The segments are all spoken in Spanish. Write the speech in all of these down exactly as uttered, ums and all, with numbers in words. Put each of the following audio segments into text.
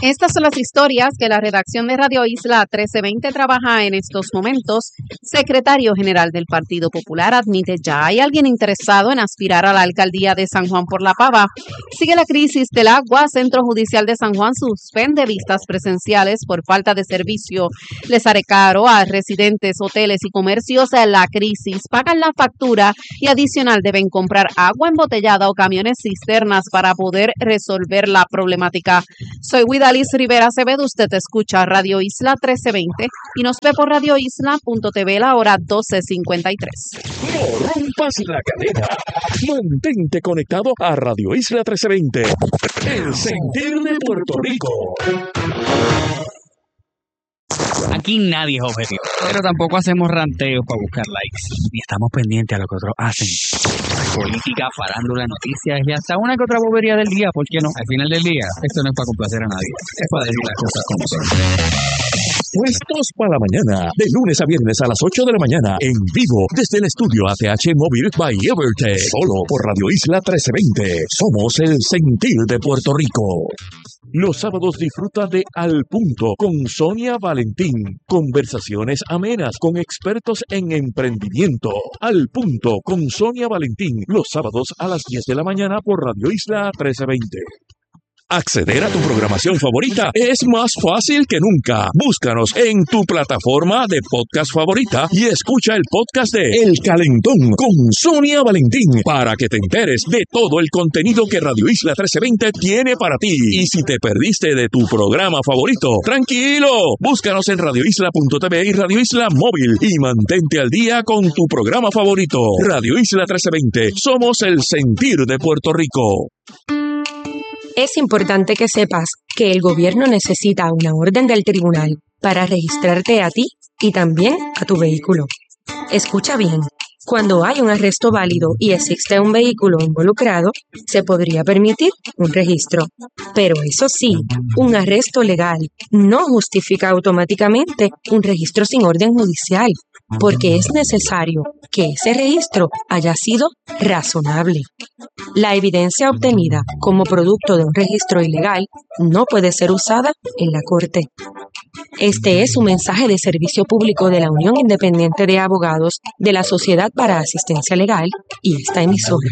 Estas son las historias que la redacción de Radio Isla trece veinte trabaja en estos momentos. Secretario General del Partido Popular admite ya hay alguien interesado en aspirar a la alcaldía de San Juan por la Pava. Sigue la crisis del agua. Centro Judicial de San Juan suspende vistas presenciales por falta de servicio. Les haré caro a residentes, hoteles y comercios la crisis. Pagan la factura y adicional deben comprar agua embotellada o camiones cisternas para poder resolver la problemática. Soy Widalis Rivera Acevedo, usted escucha Radio Isla trece veinte y nos ve por radio isla punto t v la hora doce cincuenta y tres. No rompas la cadena. Mantente conectado a Radio Isla trece veinte. El sentir de Puerto Rico. Aquí nadie es objetivo, pero tampoco hacemos ranteos para buscar likes, ni estamos pendientes a lo que otros hacen. Política, farándula, noticias y hasta una que otra bobería del día, ¿por qué no? Al final del día, esto no es para complacer a nadie, es para decir las cosas como son. Puestos para la mañana, de lunes a viernes a las ocho de la mañana, en vivo, desde el estudio A T H Móvil by Evertech, solo por Radio Isla trece veinte. Somos el sentir de Puerto Rico. Los sábados disfruta de Al Punto con Sonia Valentín. Conversaciones amenas con expertos en emprendimiento. Al Punto con Sonia Valentín. Los sábados a las diez de la mañana por Radio Isla trece veinte. Acceder a tu programación favorita es más fácil que nunca. Búscanos en tu plataforma de podcast favorita y escucha el podcast de El Calentón con Sonia Valentín para que te enteres de todo el contenido que Radio Isla trece veinte tiene para ti. Y si te perdiste de tu programa favorito, tranquilo, búscanos en radio isla punto t v y Radio Isla Móvil y mantente al día con tu programa favorito. Radio Isla trece veinte, somos el sentir de Puerto Rico. Es importante que sepas que el gobierno necesita una orden del tribunal para registrarte a ti y también a tu vehículo. Escucha bien, cuando hay un arresto válido y existe un vehículo involucrado, se podría permitir un registro. Pero eso sí, un arresto legal no justifica automáticamente un registro sin orden judicial, porque es necesario que ese registro haya sido razonable. La evidencia obtenida como producto de un registro ilegal no puede ser usada en la corte. Este es un mensaje de servicio público de la Unión Independiente de Abogados de la Sociedad para Asistencia Legal y esta emisora.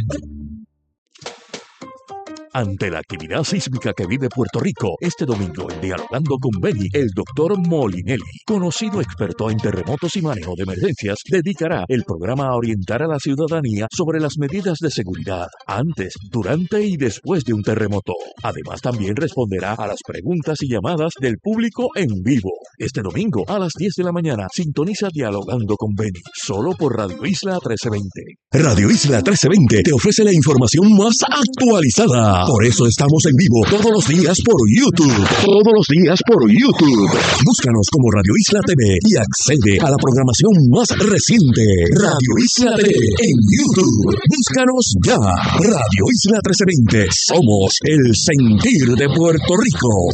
Ante la actividad sísmica que vive Puerto Rico, este domingo en Dialogando con Benny, el doctor Molinelli, conocido experto en terremotos y manejo de emergencias, dedicará el programa a orientar a la ciudadanía sobre las medidas de seguridad antes, durante y después de un terremoto. Además, también responderá a las preguntas y llamadas del público en vivo. Este domingo a las diez de la mañana, sintoniza Dialogando con Benny, solo por Radio Isla trece veinte. Radio Isla trece veinte te ofrece la información más actualizada. Por eso estamos en vivo todos los días por YouTube. Todos los días por YouTube. Búscanos como Radio Isla T V y accede a la programación más reciente. Radio Isla T V en YouTube. Búscanos ya. Radio Isla trece veinte. Somos el sentir de Puerto Rico.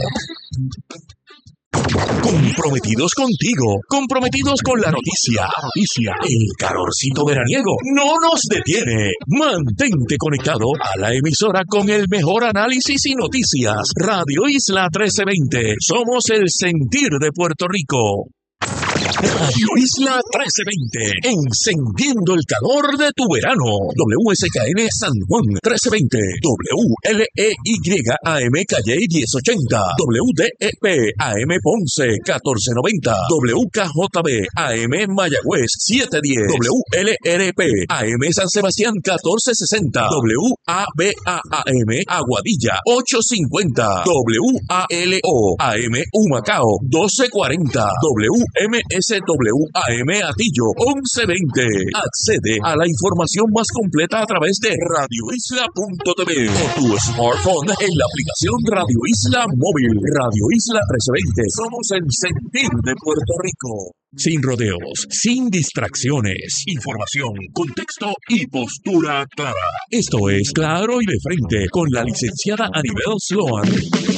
Comprometidos contigo, comprometidos con la noticia, noticia, el calorcito veraniego no nos detiene. Mantente conectado a la emisora con el mejor análisis y noticias. Radio Isla trece veinte, somos el sentir de Puerto Rico. Radio Isla trece veinte, encendiendo el calor de tu verano. W S K N San Juan trece veinte, W L E Y A M Calle diez ochenta, W D E P A M Ponce catorce noventa, W K J B A M Mayagüez setecientos diez, W L R P A M San Sebastián catorce sesenta, W A B A A M Aguadilla ochocientos cincuenta, W A L O A M Humacao doce cuarenta, W M S W A M Atillo once veinte. Accede a la información más completa a través de radio isla punto t v o tu smartphone en la aplicación Radio Isla Móvil. Radio Isla trece veinte. Somos el sentir de Puerto Rico. Sin rodeos, sin distracciones, información, contexto y postura clara. Esto es Claro y de Frente con la licenciada Anibel Sloan.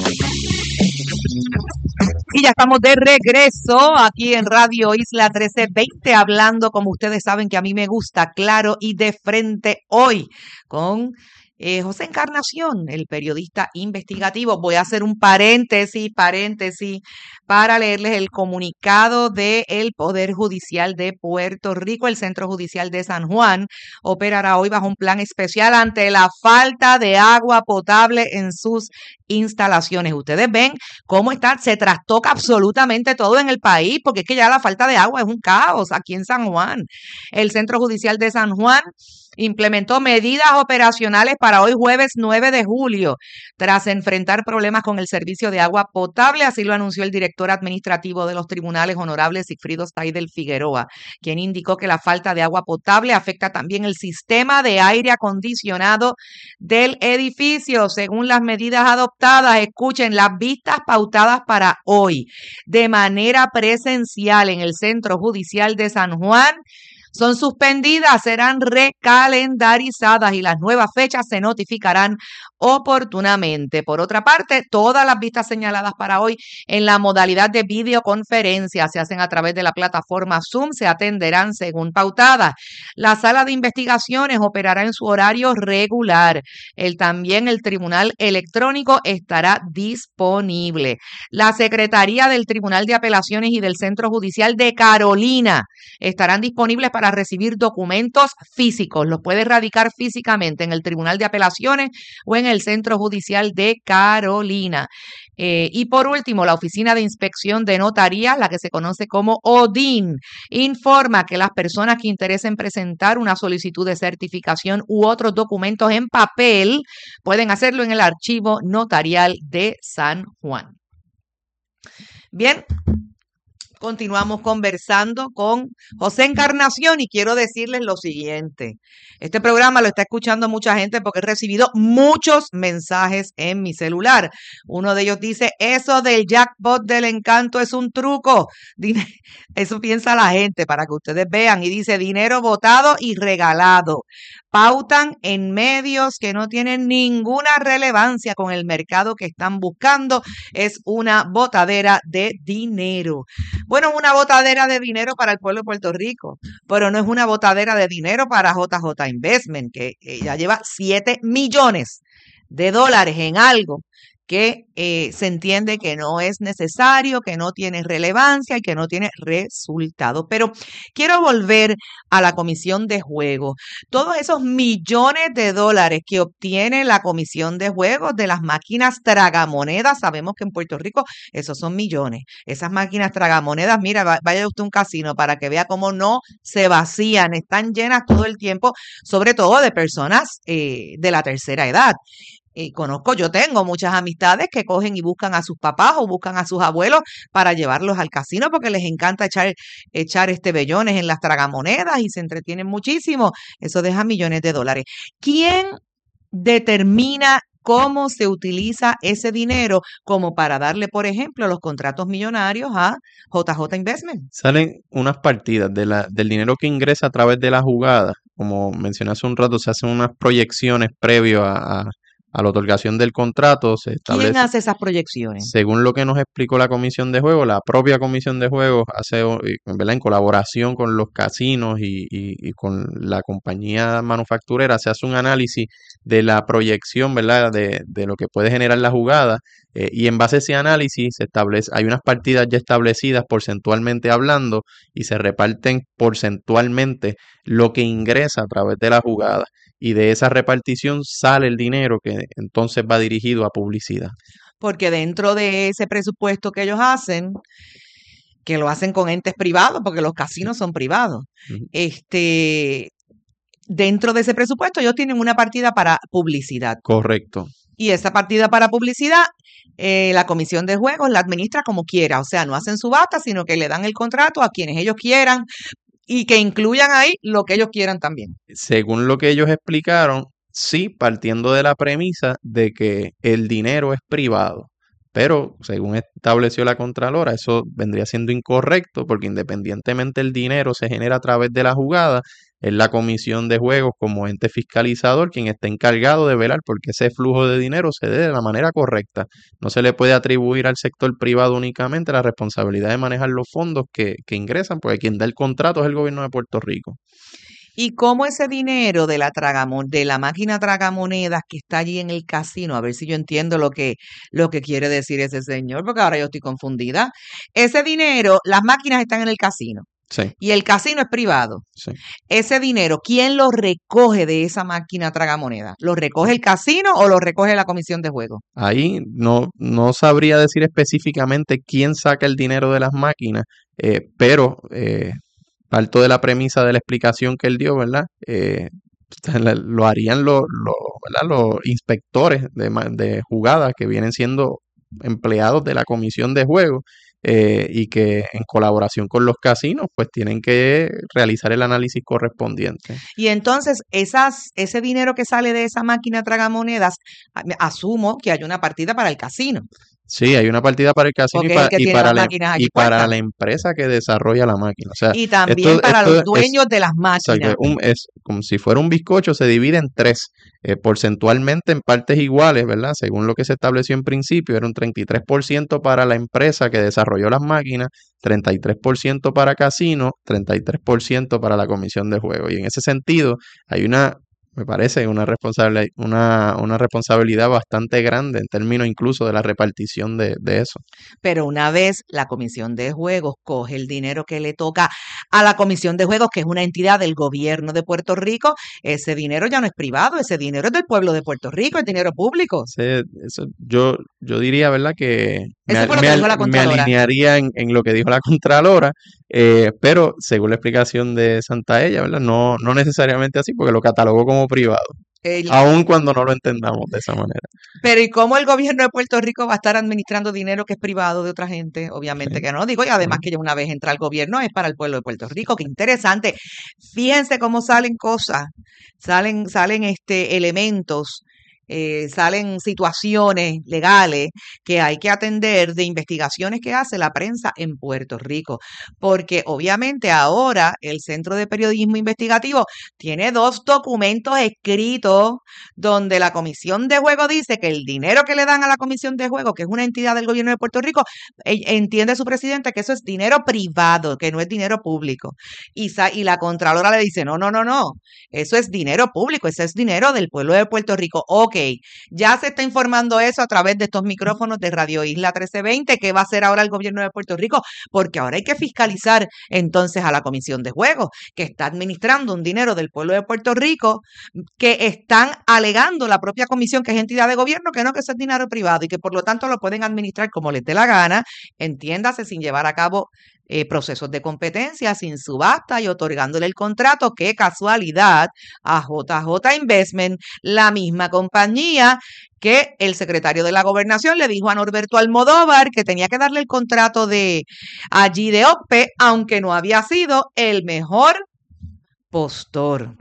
Y ya estamos de regreso aquí en Radio Isla trece veinte, hablando, como ustedes saben que a mí me gusta, claro y de frente, hoy con Eh, José Encarnación, el periodista investigativo. Voy a hacer un paréntesis, paréntesis, para leerles el comunicado del Poder Judicial de Puerto Rico. El Centro Judicial de San Juan operará hoy bajo un plan especial ante la falta de agua potable en sus instalaciones. Ustedes ven cómo está, se trastoca absolutamente todo en el país, porque es que ya la falta de agua es un caos aquí en San Juan. El Centro Judicial de San Juan implementó medidas operacionales para hoy jueves nueve de julio, tras enfrentar problemas con el servicio de agua potable. Así lo anunció el director administrativo de los tribunales, honorable Sigfrido Steidel Figueroa, quien indicó que la falta de agua potable afecta también el sistema de aire acondicionado del edificio. Según las medidas adoptadas, escuchen, las vistas pautadas para hoy de manera presencial en el Centro Judicial de San Juan son suspendidas, serán recalendarizadas y las nuevas fechas se notificarán oportunamente. Por otra parte, todas las vistas señaladas para hoy en la modalidad de videoconferencia se hacen a través de la plataforma Zoom, se atenderán según pautadas. La sala de investigaciones operará en su horario regular. El, también el Tribunal Electrónico estará disponible. La Secretaría del Tribunal de Apelaciones y del Centro Judicial de Carolina estarán disponibles para para recibir documentos físicos. Los puede radicar físicamente en el Tribunal de Apelaciones o en el Centro Judicial de Carolina. Eh, y por último, la Oficina de Inspección de Notarías, la que se conoce como ODIN, informa que las personas que interesen presentar una solicitud de certificación u otros documentos en papel pueden hacerlo en el Archivo Notarial de San Juan. Bien. Continuamos conversando con José Encarnación y quiero decirles lo siguiente. Este programa lo está escuchando mucha gente porque he recibido muchos mensajes en mi celular. Uno de ellos dice, eso del jackpot del encanto es un truco. Eso piensa la gente para que ustedes vean. Y dice, dinero botado y regalado. Pautan en medios que no tienen ninguna relevancia con el mercado que están buscando. Es una botadera de dinero. Bueno, una botadera de dinero para el pueblo de Puerto Rico, pero no es una botadera de dinero para J J Investment, que ya lleva siete millones de dólares en algo que eh, se entiende que no es necesario, que no tiene relevancia y que no tiene resultado. Pero quiero volver a la Comisión de Juegos. Todos esos millones de dólares que obtiene la Comisión de Juegos de las máquinas tragamonedas, sabemos que en Puerto Rico esos son millones. Esas máquinas tragamonedas, mira, vaya usted a un casino para que vea cómo no se vacían, están llenas todo el tiempo, sobre todo de personas eh, de la tercera edad. Y conozco, yo tengo muchas amistades que cogen y buscan a sus papás o buscan a sus abuelos para llevarlos al casino porque les encanta echar, echar este bellones en las tragamonedas y se entretienen muchísimo. Eso deja millones de dólares. ¿Quién determina cómo se utiliza ese dinero como para darle, por ejemplo, los contratos millonarios a J J Investment? Salen unas partidas de la, del dinero que ingresa a través de la jugada. Como mencioné hace un rato, se hacen unas proyecciones previo a... a A la otorgación del contrato se establece. ¿Quién hace esas proyecciones? Según lo que nos explicó la Comisión de Juegos, la propia Comisión de Juegos hace, ¿verdad?, en colaboración con los casinos y, y, y con la compañía manufacturera, se hace un análisis de la proyección, ¿verdad?, de, de lo que puede generar la jugada. Eh, y en base a ese análisis se establece, hay unas partidas ya establecidas porcentualmente hablando y se reparten porcentualmente lo que ingresa a través de la jugada. Y de esa repartición sale el dinero que entonces va dirigido a publicidad. Porque dentro de ese presupuesto que ellos hacen, que lo hacen con entes privados, porque los casinos son privados, uh-huh. este, dentro de ese presupuesto ellos tienen una partida para publicidad. Correcto. Y esa partida para publicidad, eh, la Comisión de Juegos la administra como quiera. O sea, no hacen subasta, sino que le dan el contrato a quienes ellos quieran, y que incluyan ahí lo que ellos quieran también. Según lo que ellos explicaron, sí, partiendo de la premisa de que el dinero es privado, pero según estableció la Contralora, eso vendría siendo incorrecto porque independientemente el dinero se genera a través de la jugada, es la Comisión de Juegos como ente fiscalizador quien está encargado de velar porque ese flujo de dinero se dé de la manera correcta. No se le puede atribuir al sector privado únicamente la responsabilidad de manejar los fondos que, que ingresan, porque quien da el contrato es el gobierno de Puerto Rico. Y cómo ese dinero de la tragamo- de la máquina tragamonedas que está allí en el casino, a ver si yo entiendo lo que, lo que quiere decir ese señor, porque ahora yo estoy confundida. Ese dinero, las máquinas están en el casino Sí, y el casino es privado. sí. Ese dinero, ¿quién lo recoge de esa máquina tragamonedas? ¿Lo recoge el casino o lo recoge la comisión de juego? Ahí no, no sabría decir específicamente quién saca el dinero de las máquinas, eh, pero eh, parto de la premisa de la explicación que él dio, ¿verdad? Eh, la- lo harían los, los, ¿verdad? Los inspectores de, ma- de jugadas que vienen siendo empleados de la comisión de juego, eh, y que en colaboración con los casinos pues tienen que realizar el análisis correspondiente. Y entonces esas, ese dinero que sale de esa máquina tragamonedas, a- me- asumo que hay una partida para el casino, Sí, hay una partida para el casino y, porque es el pa- que y tiene para las la, máquinas allí y para puestas. la empresa que desarrolla la máquina. O sea, Y también esto, para esto los es, dueños de las exacto, máquinas. es, un- es como si fuera un bizcocho, se divide en tres, eh, porcentualmente en partes iguales, ¿verdad? Según lo que se estableció en principio, era un treinta y tres por ciento para la empresa que desarrolló las máquinas, treinta y tres por ciento para casino, treinta y tres por ciento para la comisión de juego. Y en ese sentido, hay una, me parece, una responsabilidad, una, una responsabilidad bastante grande en términos incluso de la repartición de, de eso. Pero una vez la comisión de juegos coge el dinero que le toca a la comisión de juegos, que es una entidad del gobierno de Puerto Rico, ese dinero ya no es privado, ese dinero es del pueblo de Puerto Rico, es dinero público. Ese- eso, yo, yo diría, ¿verdad? Que me, Eso al- fue lo me que al- dijo la me Contralora. alinearía en, en lo que dijo la Contralora, eh, pero según la explicación de Santaella, ¿verdad? No, no necesariamente así, porque lo catalogó como privado, El- aun cuando no lo entendamos de esa manera. pero ¿y cómo el gobierno de Puerto Rico va a estar administrando dinero que es privado de otra gente? Obviamente Sí. que no, digo, y además Ujú. que ya una vez entra al gobierno es para el pueblo de Puerto Rico, qué interesante. Fíjense cómo salen cosas, salen, salen este elementos, eh, salen situaciones legales que hay que atender de investigaciones que hace la prensa en Puerto Rico, porque obviamente ahora el Centro de Periodismo Investigativo tiene dos documentos escritos donde la Comisión de Juego dice que el dinero que le dan a la Comisión de Juego, que es una entidad del gobierno de Puerto Rico, e- entiende su presidente que eso es dinero privado, que no es dinero público. Y, sa- y la Contralora le dice, no, no, no, no, eso es dinero público, eso es dinero del pueblo de Puerto Rico. Ok, ya se está informando eso a través de estos micrófonos de Radio Isla trece veinte, ¿qué va a hacer ahora el gobierno de Puerto Rico? Porque ahora hay que fiscalizar entonces a la Comisión de Juegos, que está administrando un dinero del pueblo de Puerto Rico, que están alegando la propia comisión, que es entidad de gobierno, que no, que eso es dinero privado y que por lo tanto lo pueden administrar como les dé la gana, entiéndase, sin llevar a cabo eh, procesos de competencia, sin subasta y otorgándole el contrato. Qué casualidad, a J J Investment, la misma compañía que el secretario de la Gobernación le dijo a Norberto Almodóvar que tenía que darle el contrato de allí de OPE, aunque no había sido el mejor postor.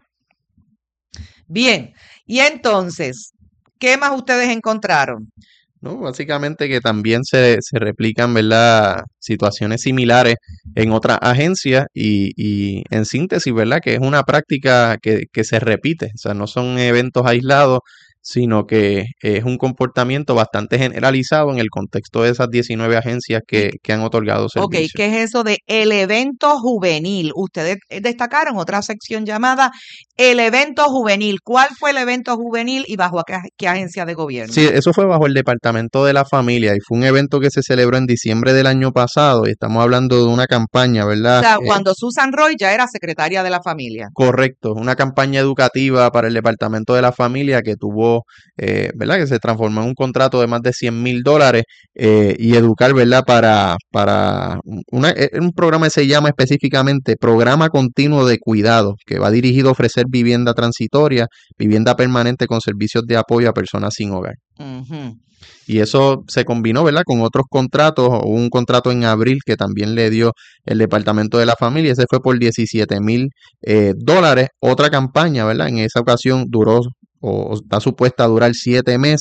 Bien, y entonces, ¿qué más ustedes encontraron? ¿No? Básicamente que también se, se replican, ¿verdad? Situaciones similares en otras agencias y, y en síntesis, ¿verdad? Que es una práctica que, que se repite, o sea, no son eventos aislados, sino que es un comportamiento bastante generalizado en el contexto de esas diecinueve agencias que, que han otorgado Ok, servicios. ¿qué es eso de el evento juvenil? Ustedes destacaron otra sección llamada el evento juvenil. ¿Cuál fue el evento juvenil y bajo qué, qué agencia de gobierno? Sí, eso fue bajo el Departamento de la Familia y fue un evento que se celebró en diciembre del año pasado y estamos hablando de una campaña, O ¿verdad? sea, Eh, cuando Susan Roy ya era secretaria de la familia. Correcto, una campaña educativa para el Departamento de la Familia que tuvo, eh, ¿verdad? Que se transformó en un contrato de más de cien mil dólares eh, y educar, ¿verdad? Para, para una, eh, un programa que se llama específicamente Programa Continuo de Cuidado, que va dirigido a ofrecer vivienda transitoria, vivienda permanente con servicios de apoyo a personas sin hogar. Ujú. Y eso se combinó, ¿verdad? Con otros contratos, hubo un contrato en abril que también le dio el Departamento de la Familia, ese fue por diecisiete mil eh, dólares. Otra campaña, ¿verdad? En esa ocasión duró o está supuesta a durar siete meses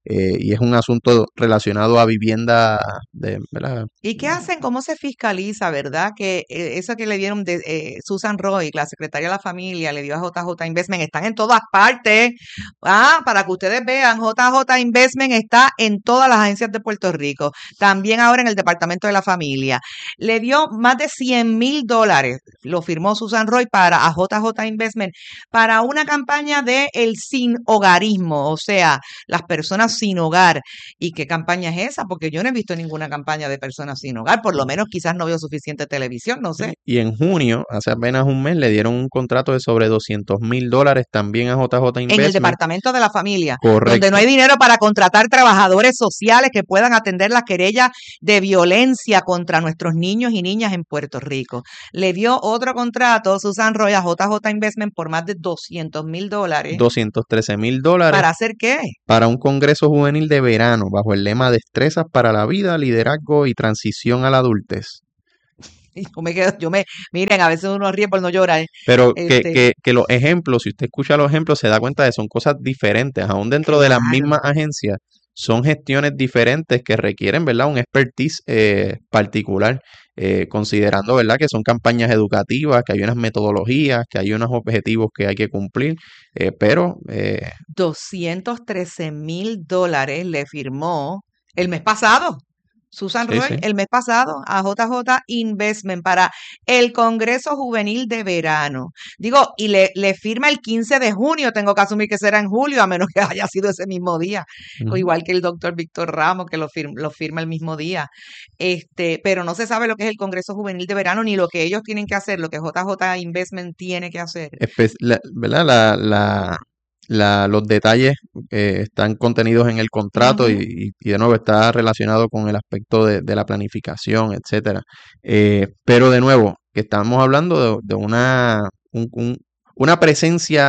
eh, y es un asunto relacionado a vivienda de, ¿verdad? ¿Y qué hacen? ¿Cómo se fiscaliza, verdad? Que eh, eso que le dieron de eh, Susan Roy, la secretaria de la familia, le dio a J J Investment, están en todas partes. Ah, para que ustedes vean, J J Investment está en todas las agencias de Puerto Rico, también ahora en el Departamento de la Familia. Le dio más de cien mil dólares, lo firmó Susan Roy para a J J Investment, para una campaña de el sin hogarismo, o sea, las personas sin hogar. ¿Y qué campaña es esa? Porque yo no he visto ninguna campaña de personas sin hogar, por lo menos quizás no veo suficiente televisión, no sé. Y en junio, hace apenas un mes, le dieron un contrato de sobre doscientos mil dólares también a J J En el Investment. Departamento de la Familia, Correcto. donde no hay dinero para contratar trabajadores sociales que puedan atender las querellas de violencia contra nuestros niños y niñas en Puerto Rico. Le dio otro contrato, Susan Roy, a J J Investment por más de doscientos mil dólares. doscientos trece mil dólares. ¿Para hacer qué? Para un congreso juvenil de verano, bajo el lema Destrezas para la vida, liderazgo y transición a la adultez. Y yo me quedo, yo me, miren, a veces uno ríe por no llorar. Pero Este- que, que, que los ejemplos, si usted escucha los ejemplos, se da cuenta de que son cosas diferentes, aún dentro de las Claro. mismas agencias, son gestiones diferentes que requieren, ¿verdad? Un expertise eh, particular, eh, considerando, ¿verdad? Que son campañas educativas, que hay unas metodologías, que hay unos objetivos que hay que cumplir, eh, pero eh, doscientos trece mil dólares le firmó el mes pasado. Susan Sí, Roy, sí. el mes pasado, a J J Investment para el Congreso Juvenil de Verano. Digo, y le, le firma el quince de junio, tengo que asumir que será en julio, a menos que haya sido ese mismo día. O Ujú. igual que el doctor Víctor Ramos, que lo, fir- lo firma el mismo día. Este, pero no se sabe lo que es el Congreso Juvenil de Verano, ni lo que ellos tienen que hacer, lo que J J Investment tiene que hacer. espe- la- ¿verdad? La, la, la- los detalles eh, están contenidos en el contrato y, Ujú. y- y de nuevo está relacionado con el aspecto de, de la planificación, etcétera. Eh, pero de nuevo, que estamos hablando de, de una, un- un- una presencia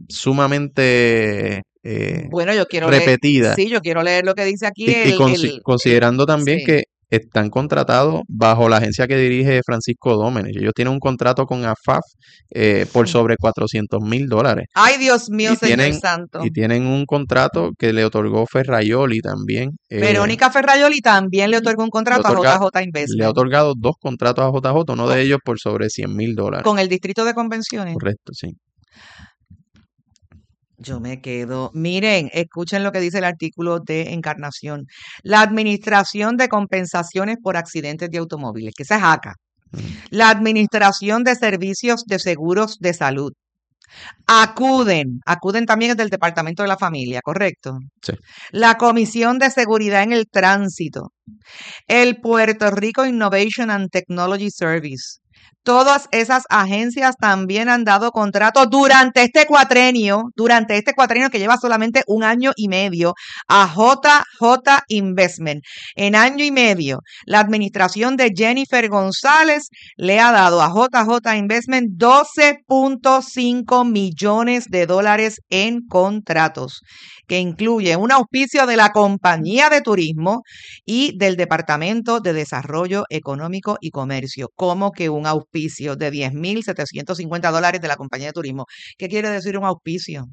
sumamente eh, Bueno, yo quiero leer, repetida sí, yo quiero leer lo que dice aquí y, y el, consi- el, considerando también sí. que están contratados bajo la agencia que dirige Francisco Domenech. Ellos tienen un contrato con A F A F eh, por sobre cuatrocientos mil dólares. Ay, Dios mío, Y Señor tienen, Santo. y tienen un contrato que le otorgó Ferraioli también. eh, Verónica Ferraioli también le otorgó un le, contrato a otorga- J J le ha Investment otorgado dos contratos a J J, uno con, de ellos por sobre cien mil dólares. con el Distrito de Convenciones. Correcto, sí. Yo me quedo. Miren, escuchen lo que dice el artículo de Encarnación. La Administración de Compensaciones por Accidentes de Automóviles, que esa es ACA. Ujú. La Administración de Servicios de Seguros de Salud. Acuden, acuden también es del Departamento de la Familia, ¿correcto? Sí. La Comisión de Seguridad en el Tránsito. El Puerto Rico Innovation and Technology Service. Todas esas agencias también han dado contratos durante este cuatrenio, durante este cuatrenio que lleva solamente un año y medio, a J J Investment. En año y medio, la administración de Jennifer González le ha dado a J J Investment doce punto cinco millones de dólares en contratos, que incluye un auspicio de la Compañía de Turismo y del Departamento de Desarrollo Económico y Comercio, como que un auspicio de diez mil setecientos cincuenta dólares de la Compañía de Turismo. ¿Qué quiere decir un auspicio?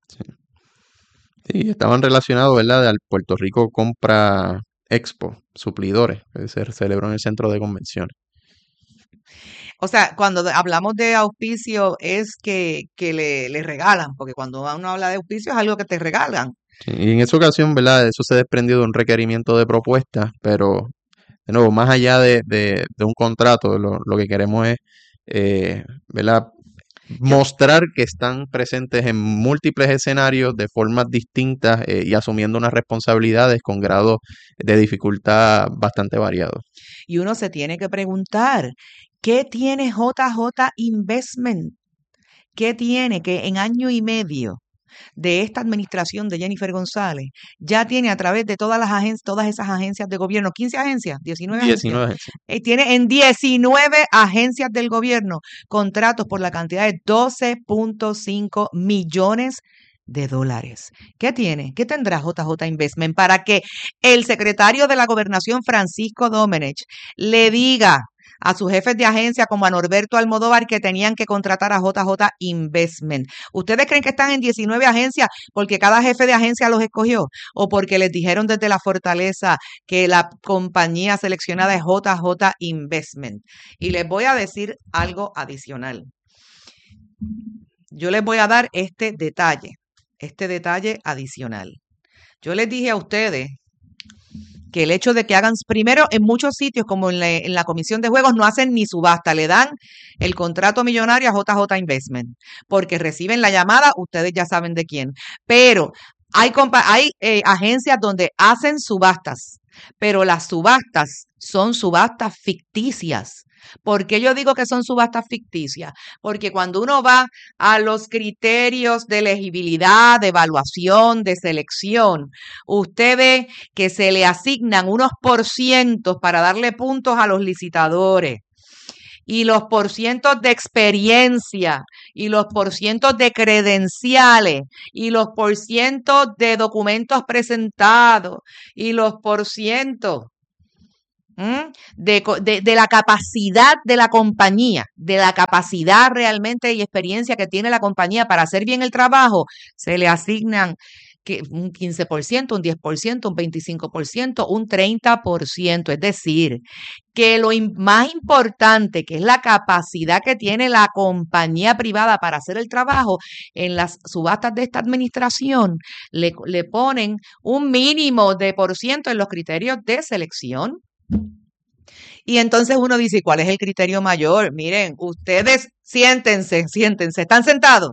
Sí, estaban relacionados, ¿verdad? Al Puerto Rico Compra Expo, suplidores, que se celebró en el centro de convenciones. O sea, cuando de- hablamos de auspicio es que, que le, le regalan, porque cuando uno habla de auspicio es algo que te regalan. Sí, y en esa ocasión, ¿verdad? Eso se desprendió de un requerimiento de propuesta, pero de nuevo, más allá de, de- de un contrato, lo, lo que queremos es, eh, ¿verdad? Yo, Mostrar que están presentes en múltiples escenarios de formas distintas eh, y asumiendo unas responsabilidades con grados de dificultad bastante variados. y uno se tiene que preguntar, ¿qué tiene J J Investment? ¿Qué tiene que en año y medio de esta administración de Jennifer González ya tiene a través de todas las agencias, todas esas agencias de gobierno, quince agencias, diecinueve agencias, diecinueve agencias. eh, tiene en diecinueve agencias del gobierno contratos por la cantidad de doce punto cinco millones de dólares. ¿Qué tiene? ¿Qué tendrá J J Investment para que el secretario de la Gobernación, Francisco Domenech, le diga a sus jefes de agencia como a Norberto Almodóvar que tenían que contratar a J J Investment. ¿Ustedes creen que están en diecinueve agencias porque cada jefe de agencia los escogió o porque les dijeron desde la fortaleza que la compañía seleccionada es J J Investment? Y les voy a decir algo adicional. Yo les voy a dar este detalle, este detalle adicional. Yo les dije a ustedes que el hecho de que hagan, primero en muchos sitios como en la, en la Comisión de Juegos no hacen ni subasta, le dan el contrato millonario a J J Investment, porque reciben la llamada, ustedes ya saben de quién. Pero hay, compa hay eh, agencias donde hacen subastas, pero las subastas son subastas ficticias. ¿Por qué yo digo que son subastas ficticias? Porque cuando uno va a los criterios de elegibilidad, de evaluación, de selección, usted ve que se le asignan unos porcientos para darle puntos a los licitadores. Y los porcientos de experiencia, y los porcientos de credenciales, y los porcientos de documentos presentados, y los porcientos De, de, de la capacidad de la compañía, de la capacidad realmente y experiencia que tiene la compañía para hacer bien el trabajo, se le asignan que un quince por ciento, un diez por ciento, un veinticinco por ciento, un treinta por ciento. Es decir, que lo más importante, que es la capacidad que tiene la compañía privada para hacer el trabajo, en las subastas de esta administración le, le ponen un mínimo de por ciento en los criterios de selección. Y entonces uno dice, ¿cuál es el criterio mayor? Miren, ustedes siéntense, siéntense, ¿están sentados?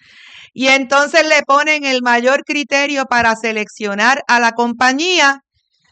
Y entonces le ponen el mayor criterio para seleccionar a la compañía,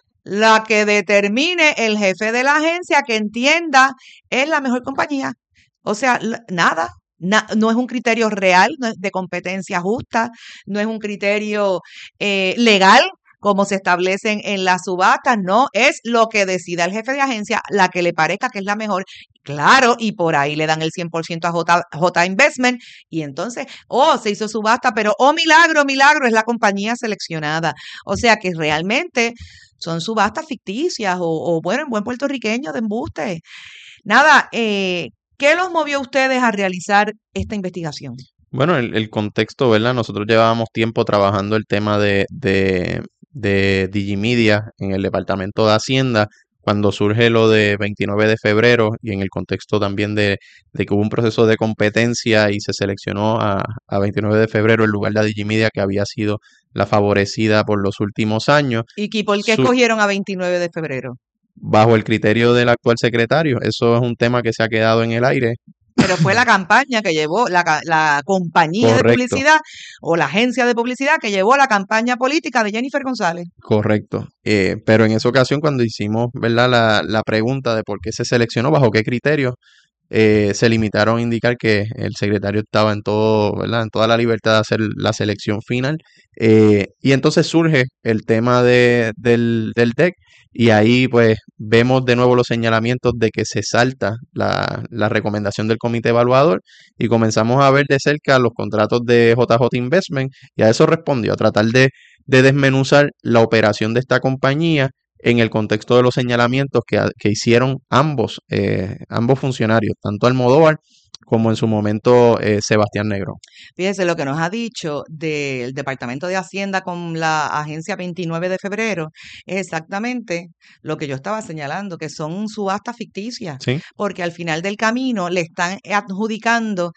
la que determine el jefe de la agencia que entienda es la mejor compañía. O sea, nada. Na, no es un criterio real, no es de competencia justa, no es un criterio eh, legal, como se establecen en las subastas, no, es lo que decida el jefe de agencia, la que le parezca que es la mejor. Claro, y por ahí le dan el cien por ciento a J, J Investment, y entonces, oh, se hizo subasta, pero, oh, milagro, milagro, es la compañía seleccionada. O sea que realmente son subastas ficticias, o, o bueno, en buen puertorriqueño de embuste. Nada, eh, ¿qué los movió a ustedes a realizar esta investigación? Bueno, el, el contexto, ¿verdad? Nosotros llevábamos tiempo trabajando el tema de, de, de Digimedia en el Departamento de Hacienda, cuando surge lo de veintinueve de febrero y en el contexto también de, de que hubo un proceso de competencia y se seleccionó a, a veintinueve de febrero en lugar de Digimedia, que había sido la favorecida por los últimos años. ¿Y por qué Su, escogieron a veintinueve de febrero? Bajo el criterio del actual secretario. Eso es un tema que se ha quedado en el aire. Pero fue la campaña que llevó, la, la compañía Correcto. de publicidad o la agencia de publicidad que llevó la campaña política de Jennifer González. Correcto. Eh, pero en esa ocasión, cuando hicimos, ¿verdad?, la, la pregunta de por qué se seleccionó, bajo qué criterios, eh, se limitaron a indicar que el secretario estaba en todo, ¿verdad?, en toda la libertad de hacer la selección final. Eh, y entonces surge el tema de, del, del D E C. Y ahí pues vemos de nuevo los señalamientos de que se salta la, la recomendación del comité evaluador y comenzamos a ver de cerca los contratos de J J Investment y a eso respondió, a tratar de, de desmenuzar la operación de esta compañía en el contexto de los señalamientos que, que hicieron ambos, eh, ambos funcionarios, tanto Almodóvar como en su momento eh, Sebastián Negro. Fíjese lo que nos ha dicho del Departamento de Hacienda con la agencia veintinueve de febrero, es exactamente lo que yo estaba señalando, que son subastas ficticias, ¿Sí? Porque al final del camino le están adjudicando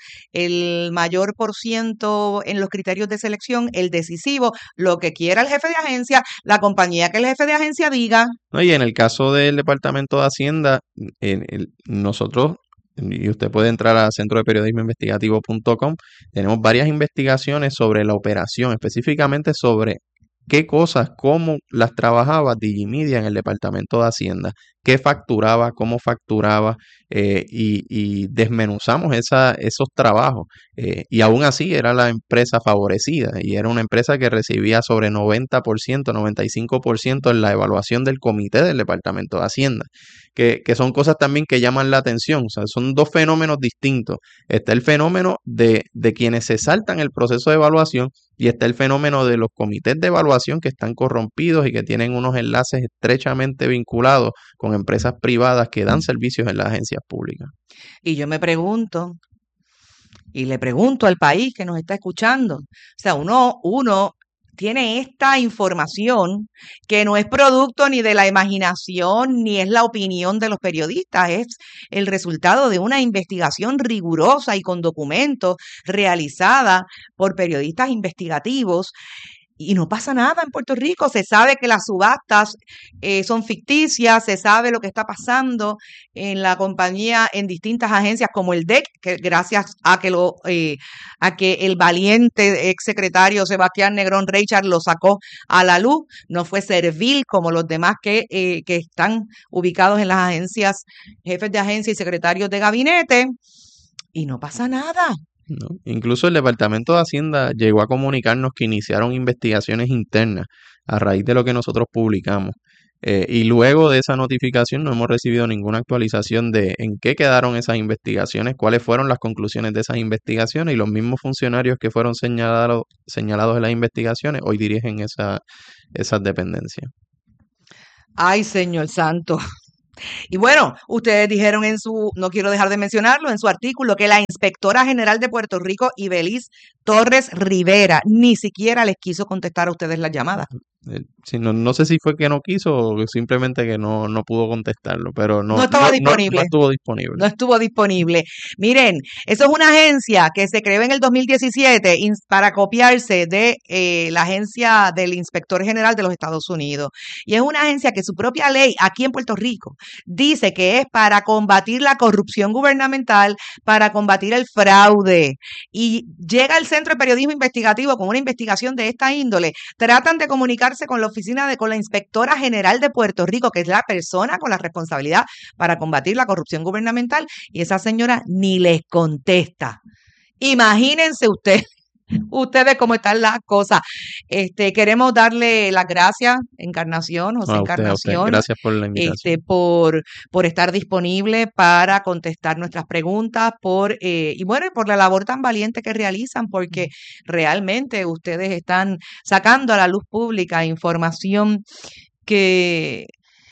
el mayor por ciento en los criterios de selección, el decisivo, lo que quiera el jefe de agencia, la compañía que el jefe de agencia diga. No, y en el caso del Departamento de Hacienda, en, en, nosotros... y usted puede entrar a centro de periodismo investigativo punto com, tenemos varias investigaciones sobre la operación, específicamente sobre qué cosas, cómo las trabajaba Digimedia en el Departamento de Hacienda, qué facturaba, cómo facturaba, eh, y, y desmenuzamos esa, esos trabajos. Eh, y aún así era la empresa favorecida y era una empresa que recibía sobre noventa por ciento, noventa y cinco por ciento en la evaluación del comité del Departamento de Hacienda. Que, que son cosas también que llaman la atención, o sea, son dos fenómenos distintos. Está el fenómeno de, de quienes se saltan el proceso de evaluación y está el fenómeno de los comités de evaluación que están corrompidos y que tienen unos enlaces estrechamente vinculados con con empresas privadas que dan servicios en las agencias públicas. Y yo me pregunto, y le pregunto al país que nos está escuchando, o sea, uno, uno tiene esta información que no es producto ni de la imaginación ni es la opinión de los periodistas, es el resultado de una investigación rigurosa y con documentos realizada por periodistas investigativos. Y no pasa nada en Puerto Rico. Se sabe que las subastas eh, son ficticias, se sabe lo que está pasando en la compañía, en distintas agencias como el D E C, que gracias a que lo eh, a que el valiente exsecretario Sebastián Negrón Reichard lo sacó a la luz, no fue servil como los demás que, eh, que están ubicados en las agencias, jefes de agencia y secretarios de gabinete, y no pasa nada. ¿No? Incluso el Departamento de Hacienda llegó a comunicarnos que iniciaron investigaciones internas a raíz de lo que nosotros publicamos. Eh, y luego de esa notificación no hemos recibido ninguna actualización de en qué quedaron esas investigaciones, cuáles fueron las conclusiones de esas investigaciones, y los mismos funcionarios que fueron señalados, señalados en las investigaciones hoy dirigen esa, esas dependencias. Ay, señor santo. Y bueno, ustedes dijeron en su, no quiero dejar de mencionarlo, en su artículo que la inspectora general de Puerto Rico, Ibeliz Torres Rivera, ni siquiera les quiso contestar a ustedes las llamadas. Eh, sí, no, no sé si fue que no quiso o simplemente que no, no pudo contestarlo, pero no, no estaba no, disponible. No, no estuvo disponible. No estuvo disponible. Miren, eso es una agencia que se creó en el dos mil diecisiete para copiarse de eh, la agencia del Inspector General de los Estados Unidos. Y es una agencia que su propia ley aquí en Puerto Rico dice que es para combatir la corrupción gubernamental, para combatir el fraude. Y llega el Centro de Periodismo Investigativo con una investigación de esta índole. Tratan de comunicar con la oficina de, con la Inspectora General de Puerto Rico, que es la persona con la responsabilidad para combatir la corrupción gubernamental, y esa señora ni les contesta. Imagínense ustedes, ustedes cómo están las cosas. Este, queremos darle las gracias, Encarnación, José a usted, Encarnación, a usted. Gracias por la invitación. Este, por, por estar disponible para contestar nuestras preguntas, por eh, y bueno, por la labor tan valiente que realizan, porque realmente ustedes están sacando a la luz pública información que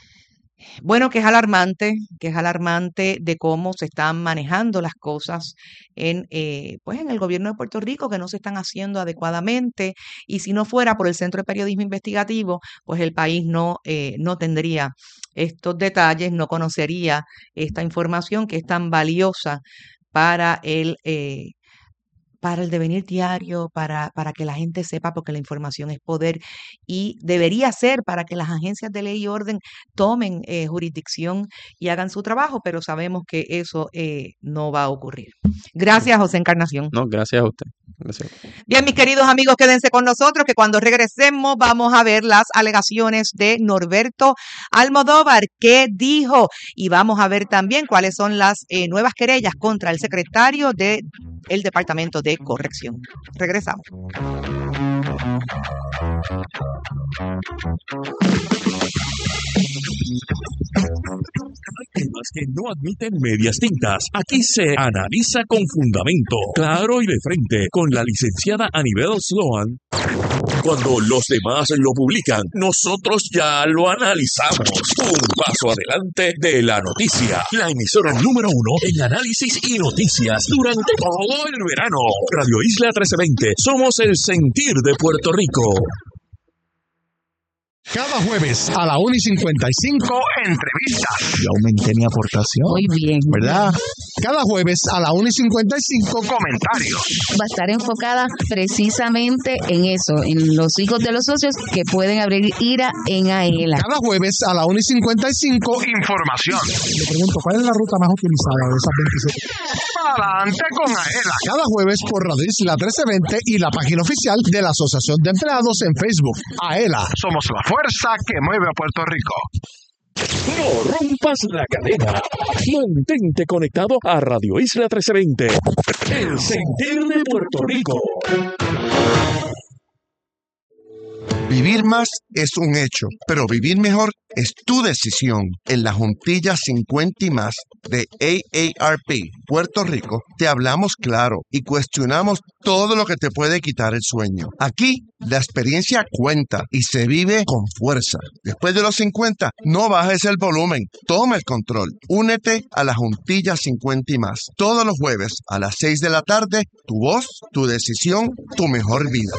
Bueno, que es alarmante, que es alarmante de cómo se están manejando las cosas en, eh, pues en el gobierno de Puerto Rico, que no se están haciendo adecuadamente, y si no fuera por el Centro de Periodismo Investigativo, pues el país no, eh, no tendría estos detalles, no conocería esta información que es tan valiosa para el eh, para el devenir diario, para, para que la gente sepa, porque la información es poder, y debería ser para que las agencias de ley y orden tomen eh, jurisdicción y hagan su trabajo, pero sabemos que eso eh, no va a ocurrir. Gracias, José Encarnación. No, gracias a usted. Gracias. Bien, mis queridos amigos, quédense con nosotros, que cuando regresemos vamos a ver las alegaciones de Norberto Almodóvar, qué dijo, y vamos a ver también cuáles son las eh, nuevas querellas contra el secretario de el Departamento de Corrección. Regresamos. Hay temas que no admiten medias tintas. Aquí se analiza con fundamento, claro y de frente, con la licenciada Anibel Sloan. Cuando los demás lo publican, nosotros ya lo analizamos. Un paso adelante de la noticia. La emisora número uno en análisis y noticias durante todo el verano. Radio Isla trece veinte. Somos el sentir de Puerto Rico. Cada jueves a la una y cincuenta y cinco, entrevistas. Y aumenté mi aportación. Muy bien. ¿Verdad? Cada jueves a la una y cincuenta y cinco, comentarios. Va a estar enfocada precisamente en eso, en los hijos de los socios que pueden abrir IRA en AELA. Cada jueves a la una y cincuenta y cinco, información. Le pregunto, ¿cuál es la ruta más utilizada de esas veintisiete? Adelante con AELA. Cada jueves por Radio Isla trece veinte y la página oficial de la Asociación de Empleados en Facebook. AELA. Somos la fuerza que mueve a Puerto Rico. No rompas la cadena. Mantente conectado a Radio Isla trece veinte. El sentir de Puerto Rico. Vivir más es un hecho, pero vivir mejor es tu decisión. En la Juntilla cincuenta y más de A A R P Puerto Rico te hablamos claro y cuestionamos todo lo que te puede quitar el sueño. Aquí la experiencia cuenta y se vive con fuerza. Después de los cincuenta, no bajes el volumen, toma el control. Únete a la Juntilla cincuenta y más. Todos los jueves a las seis de la tarde, tu voz, tu decisión, tu mejor vida.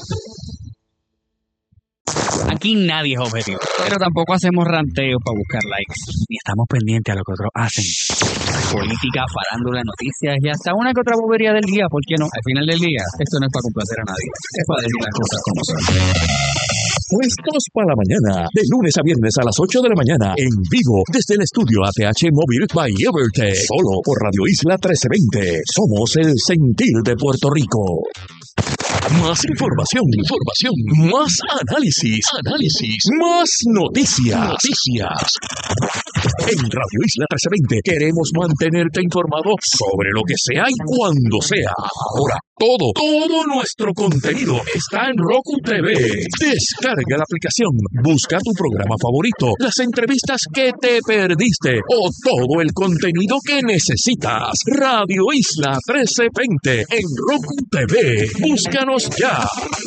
Aquí nadie es objetivo, pero tampoco hacemos ranteos para buscar likes, ni estamos pendientes a lo que otros hacen. Política, farándula, noticias y hasta una que otra bobería del día, ¿por qué no? Al final del día, esto no es para complacer a nadie, es para decir las cosas como son. Puestos para la mañana, de lunes a viernes a las ocho de la mañana, en vivo, desde el estudio A T H Móvil by Evertech, solo por Radio Isla trece veinte. Somos el sentir de Puerto Rico. Más información, información, más análisis, análisis, más noticias, noticias. En Radio Isla trece veinte queremos mantenerte informado sobre lo que sea y cuando sea. Ahora, todo, todo nuestro contenido está en Roku T V. Descarga la aplicación, busca tu programa favorito, las entrevistas que te perdiste o todo el contenido que necesitas. Radio Isla trece veinte en Roku T V. Búscanos ya.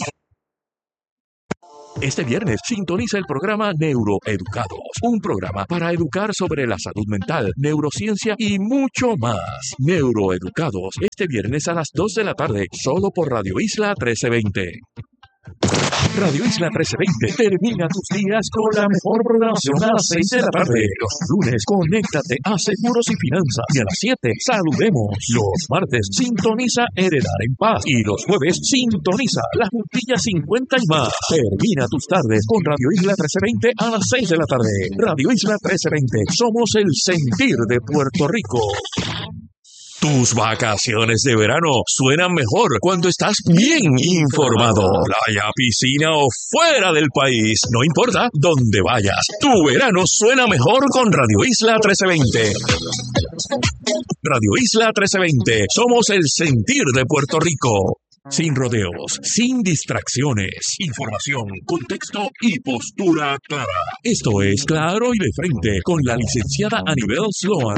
Este viernes sintoniza el programa Neuroeducados, un programa para educar sobre la salud mental, neurociencia y mucho más. Neuroeducados, este viernes a las dos de la tarde, solo por Radio Isla trece veinte. Radio Isla trece veinte termina tus días con la mejor programación a las seis de la tarde. Los lunes, conéctate a Seguros y Finanzas. Y a las siete, saludemos. Los martes, sintoniza Heredar en Paz. Y los jueves, sintoniza La Juntilla cincuenta y más. Termina tus tardes con Radio Isla trece veinte a las seis de la tarde. Radio Isla trece veinte, somos el sentir de Puerto Rico. Tus vacaciones de verano suenan mejor cuando estás bien informado. Playa, piscina o fuera del país, no importa dónde vayas. Tu verano suena mejor con Radio Isla trece veinte. Radio Isla trece veinte, somos el sentir de Puerto Rico. Sin rodeos, sin distracciones, información, contexto y postura clara. Esto es Claro y de Frente con la licenciada Anibel Sloan.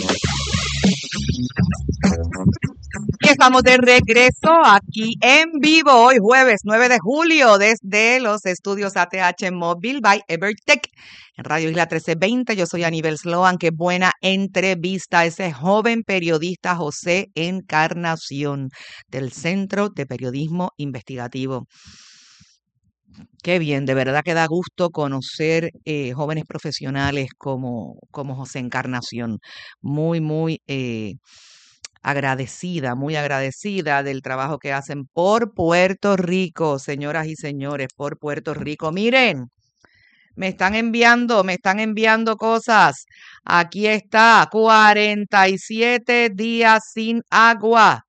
Y estamos de regreso aquí en vivo hoy jueves nueve de julio desde los estudios A T H Móvil by Evertech en Radio Isla trece veinte. Yo soy Anibel Sloan. Qué buena entrevista a ese joven periodista José Encarnación del Centro de Periodismo Investigativo. Qué bien, de verdad que da gusto conocer eh, jóvenes profesionales como, como José Encarnación. Muy, muy eh, agradecida, muy agradecida del trabajo que hacen por Puerto Rico, señoras y señores, por Puerto Rico. Miren, me están enviando, me están enviando cosas. Aquí está, cuarenta y siete días sin agua.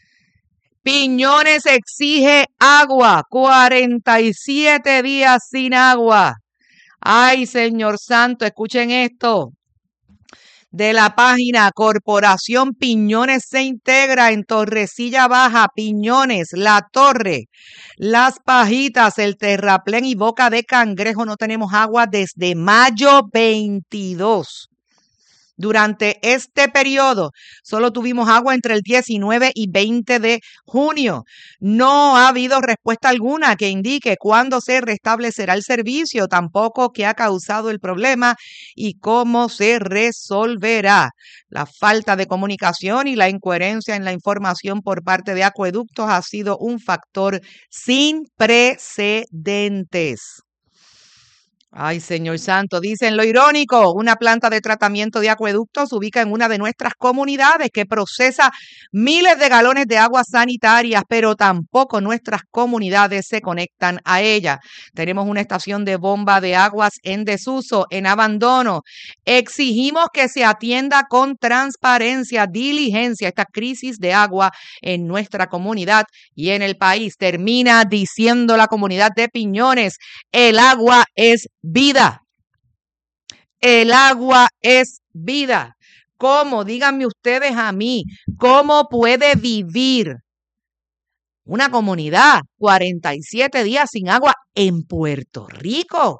Piñones exige agua, cuarenta y siete días sin agua. Ay, Señor Santo, escuchen esto. De la página Corporación Piñones se integra en Torrecilla Baja, Piñones, La Torre, Las Pajitas, el Terraplén y Boca de Cangrejo. No tenemos agua desde mayo veintidós. Durante este periodo solo tuvimos agua entre el diecinueve y veinte de junio. No ha habido respuesta alguna que indique cuándo se restablecerá el servicio, tampoco qué ha causado el problema y cómo se resolverá. La falta de comunicación y la incoherencia en la información por parte de Acueductos ha sido un factor sin precedentes. Ay, Señor Santo, dicen lo irónico, una planta de tratamiento de acueductos se ubica en una de nuestras comunidades que procesa miles de galones de aguas sanitarias, pero tampoco nuestras comunidades se conectan a ella. Tenemos una estación de bomba de aguas en desuso, en abandono. Exigimos que se atienda con transparencia, diligencia esta crisis de agua en nuestra comunidad y en el país. Termina diciendo la comunidad de Piñones, el agua es vida. El agua es vida. ¿Cómo? Díganme ustedes a mí, ¿cómo puede vivir Una comunidad, cuarenta y siete días sin agua en Puerto Rico.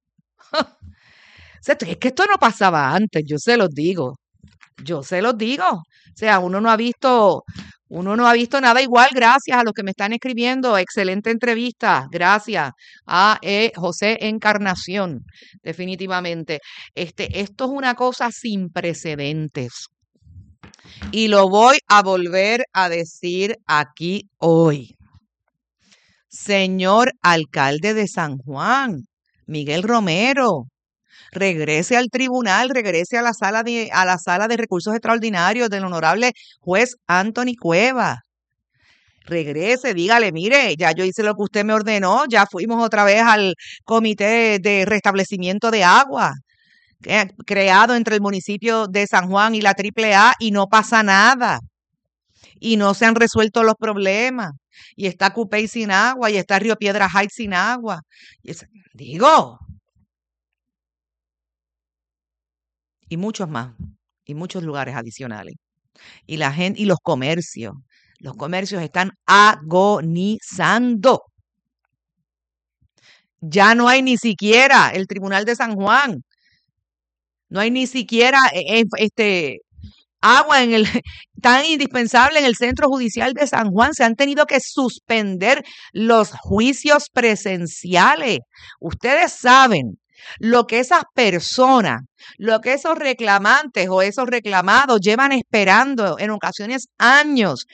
Es que esto no pasaba antes, yo se los digo. Yo se los digo. O sea, uno no ha visto, uno no ha visto nada igual. Gracias a los que me están escribiendo. Excelente entrevista. Gracias a eh, José Encarnación. Definitivamente. Este, esto es una cosa sin precedentes. Y lo voy a volver a decir aquí hoy. Señor alcalde de San Juan, Miguel Romero, regrese al tribunal, regrese a la sala de, a la sala de recursos extraordinarios del honorable juez Anthony Cueva. Regrese, dígale, mire, ya yo hice lo que usted me ordenó, ya fuimos otra vez al comité de restablecimiento de agua, eh, creado entre el municipio de San Juan y la triple A, y no pasa nada. Y no se han resuelto los problemas. Y está Cupey sin agua, y está Río Piedras Heights sin agua. Y es, digo... Y muchos más, y muchos lugares adicionales. Y la gente, y los comercios, los comercios están agonizando. Ya no hay ni siquiera el Tribunal de San Juan. No hay ni siquiera este agua en el tan indispensable en el Centro Judicial de San Juan. Se han tenido que suspender los juicios presenciales. Ustedes saben lo que esas personas, lo que esos reclamantes o esos reclamados llevan esperando en ocasiones años